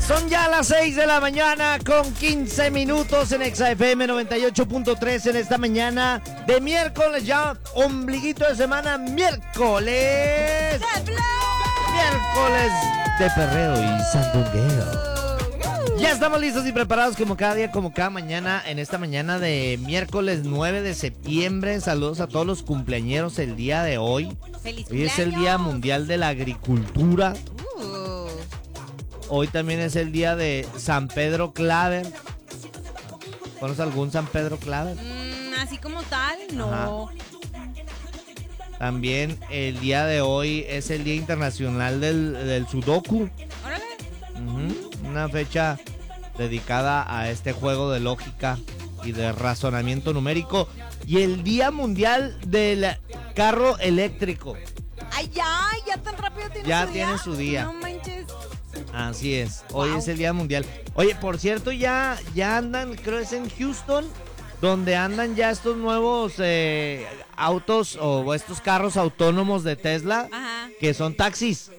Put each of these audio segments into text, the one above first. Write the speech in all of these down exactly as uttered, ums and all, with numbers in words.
Son ya las seis de la mañana con quince minutos en Exa F M noventa y ocho punto tres en esta mañana de miércoles, ya ombliguito de semana, miércoles. Miércoles de perreo y sandungueo. Ya estamos listos y preparados como cada día, como cada mañana, en esta mañana de miércoles nueve de septiembre. Saludos a todos los cumpleañeros el día de hoy. ¡Feliz Hoy es el Día Mundial de la Agricultura. Uh. Hoy también es el día de San Pedro Claver. ¿Conoces algún San Pedro Claver? Mm, así como tal, no. Ajá. También el día de hoy es el Día Internacional del, del Sudoku. Órale. Uh-huh. Una fecha dedicada a este juego de lógica y de razonamiento numérico. Y el Día Mundial del Carro Eléctrico. Ay, ya, ya tan rápido tiene Ya su tiene día. su día. No manches. Así es, hoy Wow. es el Día Mundial. Oye, por cierto, ya, ya andan, creo es en Houston, donde andan ya estos nuevos eh, autos o estos carros autónomos de Tesla, Ajá. que son taxis,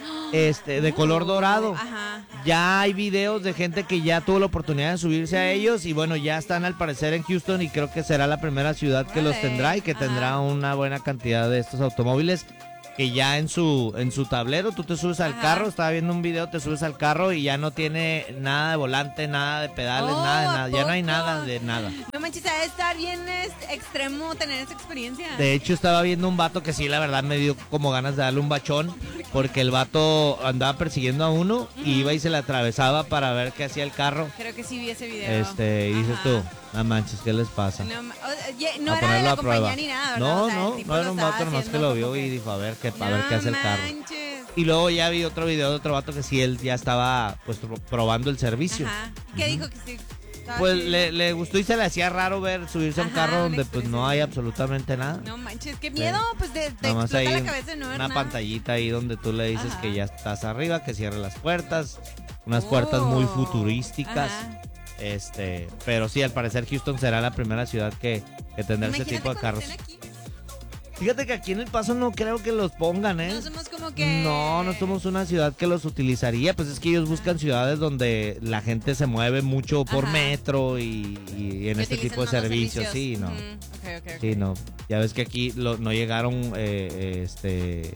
este, de color dorado. Ajá. Ya hay videos de gente que ya tuvo la oportunidad de subirse a ellos y bueno, ya están al parecer en Houston y creo que será la primera ciudad que los Órale. tendrá y que Ajá. tendrá una buena cantidad de estos automóviles. Que ya en su en su tablero tú te subes al Ajá. carro, estaba viendo un video, te subes al carro y ya no tiene nada de volante, nada de pedales, Oh, nada de ¿a nada, ya no hay poco? nada de nada. No manches, ha de estar bien es, extremo tener esa experiencia. De hecho estaba viendo un vato que sí, la verdad me dio como ganas de darle un bachón, porque el vato andaba persiguiendo a uno y iba y se le atravesaba para ver qué hacía el carro. Creo que sí vi ese video. Este, y dices Ajá. tú, no manches, ¿qué les pasa? No, ma- o- oye, no A era de ponerlo la a prueba. compañía ni nada, ¿verdad? No, O sea, el no, tipo no lo era un estaba vato nomás que haciendo lo vio como y que- dijo, a ver qué, a No ver qué hace el carro. manches. Y luego ya vi otro video de otro vato que sí, él ya estaba pues pro- probando el servicio. Ajá. ¿Qué dijo que sí? estaba Pues chido? le, le gustó y se le hacía raro ver subirse a un Ajá, carro una donde pues no hay experiencia. absolutamente nada. No manches, qué miedo, pues te, te Nada más explota ahí la cabeza de no ver una nada. pantallita ahí donde tú le dices Ajá. que ya estás arriba, que cierre las puertas, unas Oh. puertas muy futurísticas. Ajá. Este, pero sí, al parecer Houston será la primera ciudad que, que tendrá ese Imagínate tipo de cuando carros. estén aquí. Fíjate que aquí en El Paso no creo que los pongan, ¿eh? No somos como que... No, no somos una ciudad que los utilizaría, pues es que ellos buscan ciudades donde la gente se mueve mucho por Ajá. metro y, y en que este utilicen tipo de más los servicios, sí, no. Ujú. Ok, ok, ok. Sí, no. Ya ves que aquí lo- no llegaron, eh, eh, este,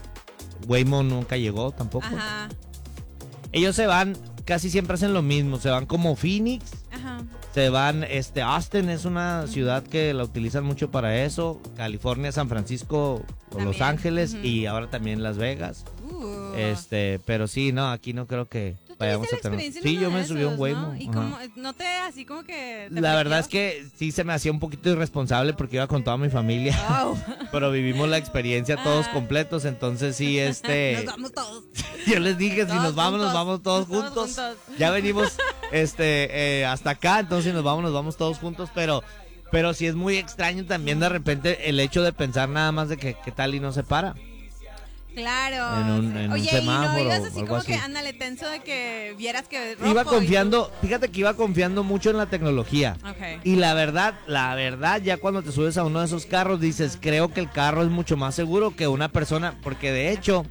Waymo nunca llegó tampoco. Ajá, Ellos se van, casi siempre hacen lo mismo, se van como Phoenix, ajá. se van, este, Austin es una ciudad que la utilizan mucho para eso, California, San Francisco, o Los También, Ángeles ujú. y ahora también Las Vegas. Uh. Este, pero sí, no, aquí no creo que ¿Tú vayamos tuviste a la tener. experiencia en Sí, uno yo de me subí a un esos, Waymo. ¿no? Y ajá. como, no te, así como que... te La verdad es frequeó? que sí se me hacía un poquito irresponsable porque iba con toda mi familia. Wow. Pero vivimos la experiencia todos Ah. completos, entonces sí, Nos este, vamos todos. yo les dije, si Todos nos vamos, nos juntos. vamos todos Todos juntos. juntos. Ya venimos, este, eh, hasta acá, entonces si nos vamos, nos vamos todos juntos, pero, pero sí es muy extraño también de repente el hecho de pensar nada más de que qué tal y no se para. Claro. En un- en un Oye, semáforo y no ibas o así algo como así. que, ándale, tenso de que vieras que rojo Iba y tú- confiando, fíjate que iba confiando mucho en la tecnología. Ok. Y la verdad, la verdad, ya cuando te subes a uno de esos carros, dices, creo que el carro es mucho más seguro que una persona, porque de hecho,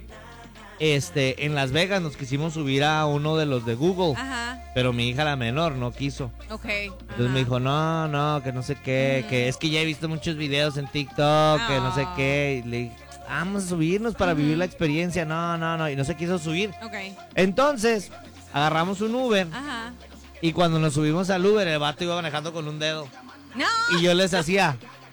este, en Las Vegas nos quisimos subir a uno de los de Google, Ajá, pero mi hija la menor no quiso. ok. Entonces me dijo, no, no, que no sé qué, que es que ya he visto muchos videos en TikTok, que no sé Oh. qué. Y le dije, vamos a subirnos para vivir la experiencia. No, no, no, y no se quiso subir. Ok. Entonces, agarramos un Uber Ajá. y cuando nos subimos al Uber, el vato iba manejando con un dedo. No. Y yo les hacía.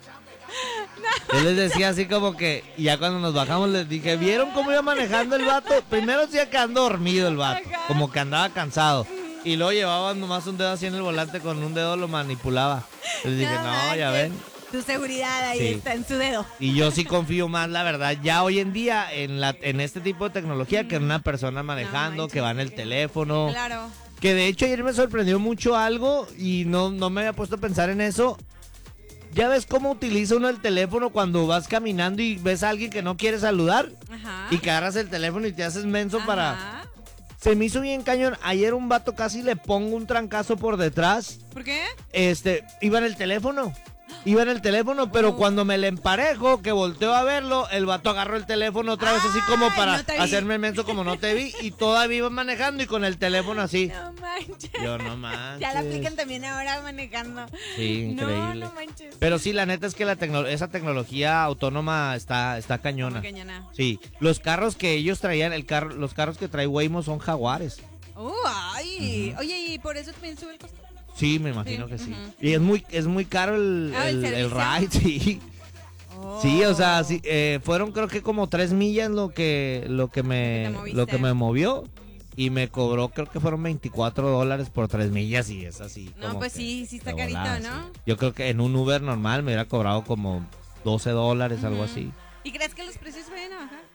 Yo les decía así como que, y ya cuando nos bajamos les dije, ¿vieron cómo iba manejando el vato? Primero decía que andó dormido el vato, Ajá. como que andaba cansado. Y luego llevaba nomás un dedo así en el volante, con un dedo lo manipulaba. Les dije, no, ya manches. ven. Tu seguridad ahí Sí. está en su dedo. Y yo sí confío más, la verdad, ya hoy en día en la en este tipo de tecnología que en una persona manejando, manches, que va en el que- teléfono. Claro. Que de hecho ayer me sorprendió mucho algo y no, no me había puesto a pensar en eso. ¿Ya ves cómo utiliza uno el teléfono cuando vas caminando y ves a alguien que no quiere saludar? Ajá. Y que agarras el teléfono y te haces menso para... Ajá. Se me hizo bien cañón. Ayer un vato casi le pongo un trancazo por detrás. ¿Por qué? Este, iba en el teléfono. iba en el teléfono, pero oh. cuando me le emparejo, que volteo a verlo, el vato agarró el teléfono otra vez así como para no hacerme menso como no te vi, y todavía iba manejando y con el teléfono así. No manches. Yo no manches. Ya la aplican también ahora manejando. Sí, increíble. No, no manches. Pero sí, la neta es que la tecno- esa tecnología autónoma está, está cañona. cañona. Sí, los carros que ellos traían, el carro, los carros que trae Waymo son Jaguares. Uh, ay. Uh-huh. Oye, ¿y por eso también sube el costo? Sí, me imagino sí, que sí. Uh-huh. Y es muy es muy caro el, ah, el, el, el ride, sí. Oh. Sí, o sea, sí, eh, fueron creo que como tres millas lo que lo que me lo que me movió y me cobró, creo que fueron veinticuatro dólares por tres millas y es así. No, como pues sí, sí está carito, volada, ¿no? Sí. Yo creo que en un Uber normal me hubiera cobrado como doce dólares, uh-huh. algo así. ¿Y crees que los precios vayan a bajar?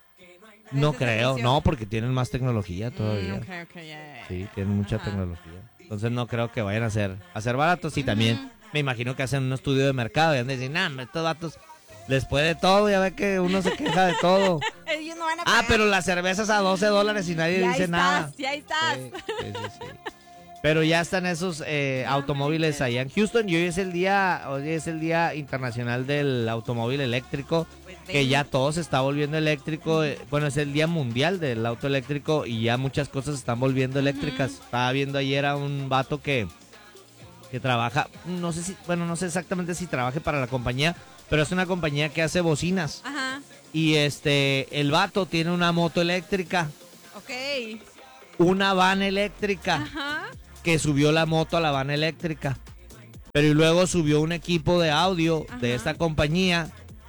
No creo, no, porque tienen más tecnología todavía. Mm, okay, okay, yeah, yeah. Sí, tienen mucha uh-huh. tecnología. Entonces no creo que vayan a ser, a ser baratos y uh-huh. también me imagino que hacen un estudio de mercado y han de decir, nah, estos vatos les puede todo, ya ve que uno se queja de todo. Ellos no van a pagar. Ah, pero las cervezas a doce dólares y nadie ya dice estás, nada. Ya estás, sí, sí, sí, sí. Pero ya están esos eh, no, automóviles man, allá en Houston y hoy es el día, hoy es el día internacional del automóvil eléctrico, pues que ya todo se está volviendo eléctrico. Eh, bueno, es el día mundial del auto eléctrico y ya muchas cosas se están volviendo eléctricas. Uh-huh. Estaba viendo ayer a un vato que que trabaja, no sé si, bueno, no sé exactamente si trabaje para la compañía, pero es una compañía que hace bocinas. Ajá. Y este, el vato tiene una moto eléctrica. Ok. Una van eléctrica. Ajá. Que subió la moto a la van eléctrica. Pero y luego subió un equipo de audio Ajá. de esta compañía.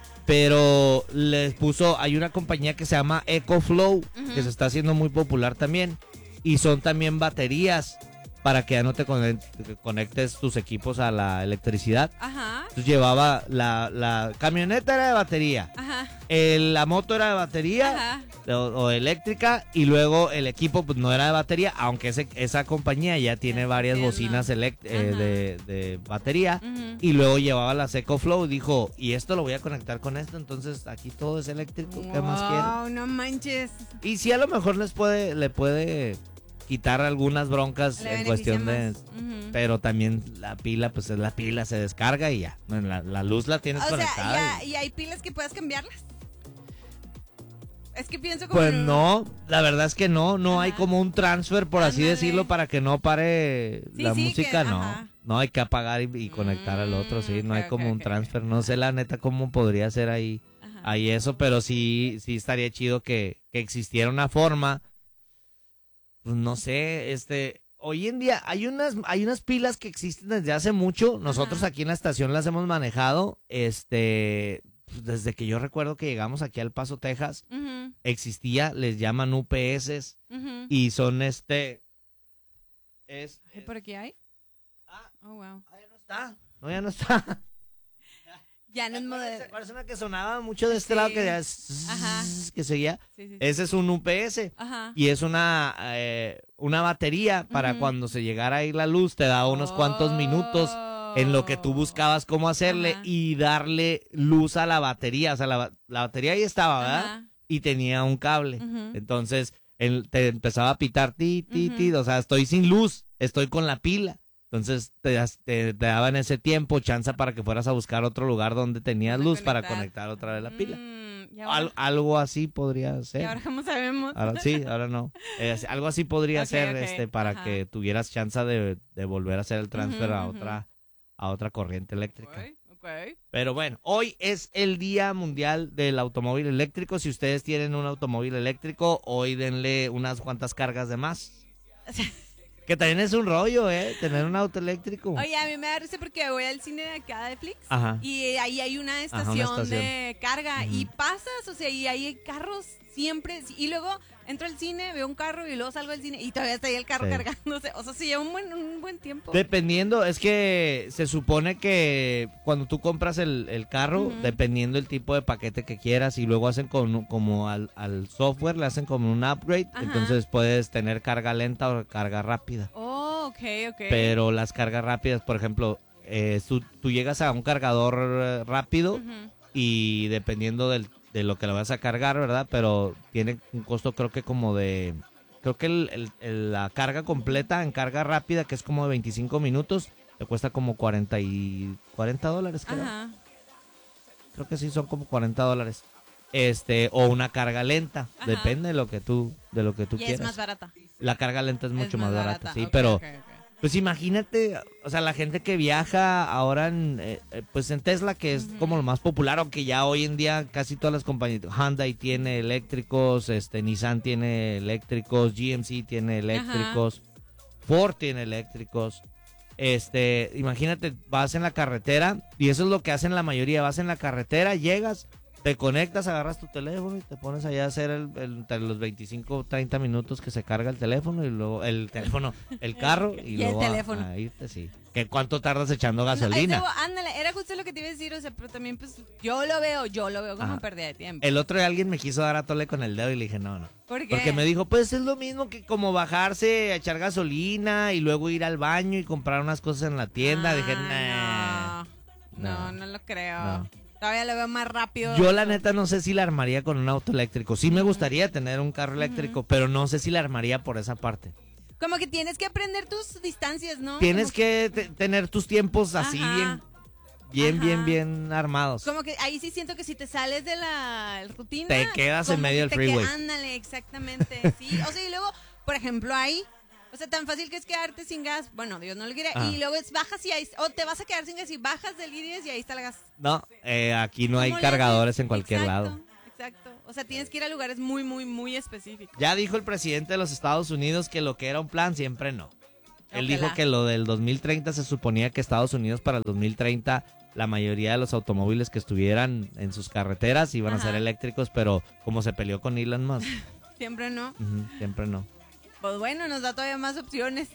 Pero les puso, hay una compañía que se llama EcoFlow, uh-huh. que se está haciendo muy popular también. Y son también baterías para que ya no te conectes tus equipos a la electricidad. Ajá. Entonces llevaba la, la camioneta era de batería. Ajá. El, la moto era de batería o, o eléctrica y luego el equipo pues no era de batería, aunque ese, esa compañía ya tiene varias Entiendo. bocinas elect- eh, de, de batería. Uh-huh. Y luego llevaba la EcoFlow y dijo, y esto lo voy a conectar con esto, entonces aquí todo es eléctrico. ¿Qué wow, más quieren? Wow, no manches. Y sí, a lo mejor les puede, le puede quitar algunas broncas Le en cuestión de... Uh-huh. Pero también la pila, pues es la pila, se descarga y ya. La, la luz la tienes o conectada. Sea, ya, y... ¿y hay pilas que puedas cambiarlas? Es que pienso como... Pues no, la verdad es que no. No ajá. hay como un transfer, por así Ándale. decirlo, para que no pare sí, la sí, música, que, no. Ajá. No, hay que apagar y, y conectar mm, al otro, sí. No okay, hay como okay, un okay. transfer. No sé la neta cómo podría ser ahí, ahí eso, pero sí, sí estaría chido que, que existiera una forma... Pues no sé, este, hoy en día hay unas, hay unas pilas que existen desde hace mucho. Nosotros Ajá. aquí en la estación las hemos manejado, este, desde que yo recuerdo que llegamos aquí al Paso, Texas, uh-huh. existía, les llaman U P S uh-huh. y son este, es, ¿Y por aquí hay? Ah, oh wow, ah, ya no está, no ya no está. Ya no es moderno. ¿Se acuerdan una que sonaba mucho de este sí. lado que, ya, que seguía? Sí, sí, sí. Ese es un U P S. Ajá. Y es una eh, una batería para uh-huh. cuando se llegara a ir la luz, te da unos oh. cuantos minutos en lo que tú buscabas cómo hacerle Ajá. y darle luz a la batería. O sea, la, la batería ahí estaba, ¿verdad? Ajá. Y tenía un cable. Uh-huh. Entonces, él te empezaba a pitar ti, ti, uh-huh. ti. O sea, estoy sin luz, estoy con la pila. Entonces te, te, te daban ese tiempo, chance para que fueras a buscar otro lugar donde tenías luz conectar. para conectar otra vez la pila. Mm, Al, algo así podría ser. ¿Y ahora cómo sabemos? Ahora sí, ahora no. Eh, algo así podría okay, ser okay. este para Ajá. que tuvieras chance de, de volver a hacer el transfer uh-huh, a otra a otra corriente eléctrica. Okay, okay. Pero bueno, hoy es el Día Mundial del Automóvil Eléctrico. Si ustedes tienen un automóvil eléctrico, hoy denle unas cuantas cargas de más. Que también es un rollo, ¿eh? Tener un auto eléctrico. Oye, a mí me da risa porque voy al cine de acá de Flix. Ajá. Y ahí hay una estación, Ajá, una estación. de carga. Uh-huh. Y pasas, o sea, y hay carros siempre. Y luego entro al cine, veo un carro y luego salgo del cine y todavía está ahí el carro sí. cargándose. O sea, se lleva un buen, un buen tiempo. Dependiendo, es que se supone que cuando tú compras el, el carro, uh-huh. dependiendo del tipo de paquete que quieras, y luego hacen con, como al, al software, le hacen como un upgrade. Ajá. Entonces puedes tener carga lenta o carga rápida. Oh, ok, ok. Pero las cargas rápidas, por ejemplo, eh, tú, tú llegas a un cargador eh, rápido uh-huh. y dependiendo del de lo que le vas a cargar, ¿verdad? Pero tiene un costo creo que como de... Creo que el, el, el, la carga completa en carga rápida, que es como de veinticinco minutos, te te cuesta como cuarenta y cuarenta dólares, creo. Ajá. Creo que sí, son como cuarenta dólares. Este, o una carga lenta, ajá, depende de lo que tú, de lo que tú y quieras. Es más barata. La carga lenta es, es mucho más, más barata, barata, sí, okay, pero okay, okay. Pues imagínate, o sea, la gente que viaja ahora en, eh, pues en Tesla, que es uh-huh. como lo más popular, aunque ya hoy en día casi todas las compañías, Hyundai tiene eléctricos, este, Nissan tiene eléctricos, G M C tiene eléctricos, uh-huh. Ford tiene eléctricos. Este, imagínate, vas en la carretera y eso es lo que hacen la mayoría, vas en la carretera, llegas, te conectas, agarras tu teléfono y te pones allá a hacer el, el, entre los veinticinco, treinta minutos que se carga el teléfono y luego el teléfono, el carro y, y luego el teléfono. A, a irte, sí. ¿Qué, ¿Cuánto tardas echando gasolina? No, ándale, era justo lo que te iba a decir, o sea, pero también pues yo lo veo, yo lo veo como pérdida de tiempo. El otro día alguien me quiso dar a tole con el dedo y le dije, no, no. ¿Por qué? Porque me dijo, pues es lo mismo que como bajarse a echar gasolina y luego ir al baño y comprar unas cosas en la tienda. Ah, dije, nah, no, no, no lo creo. No. Todavía lo veo más rápido. Yo la neta no sé si la armaría con un auto eléctrico. Sí me gustaría tener un carro eléctrico, uh-huh. pero no sé si la armaría por esa parte. Como que tienes que aprender tus distancias, ¿no? Tienes Como que te- tener tus tiempos así Ajá. bien, bien, Ajá. bien, bien armados. Como que ahí sí siento que si te sales de la rutina... Te quedas en medio del freeway. Que, ándale, exactamente, sí. O sea, y luego, por ejemplo, ahí... O sea, tan fácil que es quedarte sin gas. Bueno, Dios no lo quiere. Ah. Y luego es bajas y ahí... O te vas a quedar sin gas y bajas del I diez y ahí está el gas. No, eh, aquí no hay cargadores en cualquier exacto, lado. Exacto. O sea, tienes que ir a lugares muy, muy, muy específicos. Ya dijo el presidente de los Estados Unidos que lo que era un plan siempre no. Él Ojalá. dijo que lo del dos mil treinta se suponía que Estados Unidos para el dos mil treinta la mayoría de los automóviles que estuvieran en sus carreteras iban Ajá. a ser eléctricos, pero como se peleó con Elon Musk. Siempre no. Uh-huh, siempre no. Pues bueno, nos da todavía más opciones.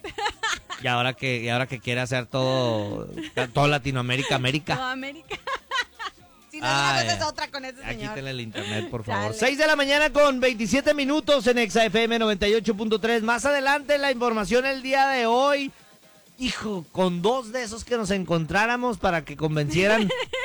Y ahora que, y ahora que quiere hacer todo, todo Latinoamérica, América. Todo América. Si no, una cosa es otra con ese señor. Aquí tiene el internet, por favor. Dale. seis de la mañana con veintisiete minutos en Exa F M noventa y ocho punto tres. Más adelante la información el día de hoy. Hijo, con dos de esos que nos encontráramos para que convencieran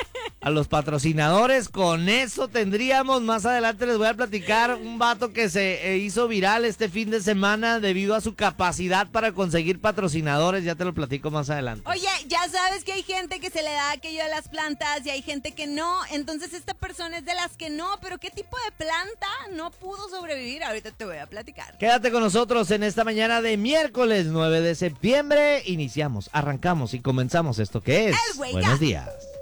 a los patrocinadores, con eso tendríamos. Más adelante les voy a platicar un vato que se eh, hizo viral este fin de semana debido a su capacidad para conseguir patrocinadores. Ya te lo platico más adelante. Oye, ya sabes que hay gente que se le da aquello a las plantas y hay gente que no. Entonces esta persona es de las que no. Pero ¿qué tipo de planta no pudo sobrevivir? Ahorita te voy a platicar. Quédate con nosotros en esta mañana de miércoles nueve de septiembre. Iniciamos, arrancamos y comenzamos esto que es El Wake Buenos Up. Días.